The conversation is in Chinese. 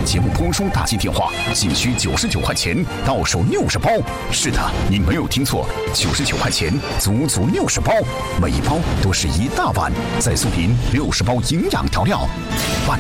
节目播出大气电话，仅需99块钱，到手60包。是的，你没有听错，99块钱，足足60包，每一包都是一大碗，再送您60包营养调料。